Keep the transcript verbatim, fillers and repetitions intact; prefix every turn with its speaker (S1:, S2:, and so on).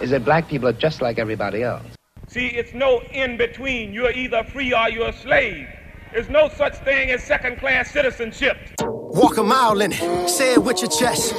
S1: is that black people are just like everybody else.
S2: See, it's no in-between. You're either free or you're a slave. There's no such thing as second-class citizenship.
S3: Walk a mile in it, say it with your chest.